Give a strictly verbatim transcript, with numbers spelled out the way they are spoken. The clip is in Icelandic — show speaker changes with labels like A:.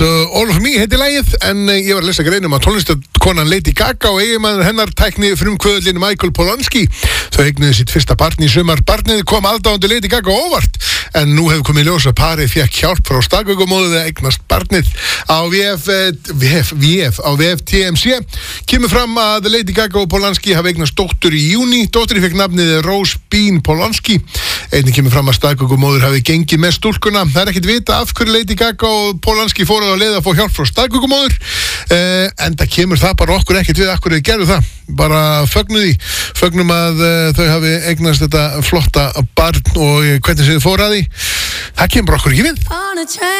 A: uh, All of Me heiti lagið, en uh, ég var að lesa greinum að tónlistarkonan Lady Gaga og eiginmaður hennar tækni frumkvöðlinn Michael Polanski. Þau eignuðu sitt fyrsta barn í sumar. Barnið kom aðdáandi Lady Gaga óvart, en nú hefur komið í ljós að parið fékk hjálp frá staðgöngumóður að eignast barnið. Á V F, V F, V F, á V F T M C kemur fram að Lady Gaga og Polanski hafa eignast dóttur í júní. Dóttirin fékk nafnið Rose Bean Polanski. Einnig kemur fram að staðgöngumóður hafi gengið með stúlkuna. Það er ekkert vita af hverju Lady Gaga og Polanski fóru á leið að fá hjálp frá staðgöngumóður, uh, en það kemur það bara okkur ekkert við af hverju þau gerðu það. Bara fögnum því, fögnum að uh, þau hafi eignast þetta flotta barn og hvernig sem þau fóru að því. Það kemur okkur ekki við.